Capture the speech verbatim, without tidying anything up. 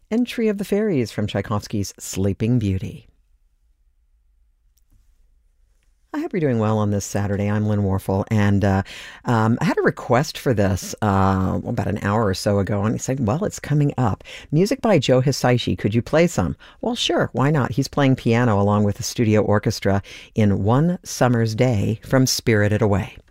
Entry of the Fairies from Tchaikovsky's Sleeping Beauty. I hope you're doing well on this Saturday. I'm Lynn Warfel, and uh, um, I had a request for this uh, about an hour or so ago, and he said, well, it's coming up. Music by Joe Hisaishi. Could you play some? Well, sure. Why not? He's playing piano along with the studio orchestra in One Summer's Day from Spirited Away.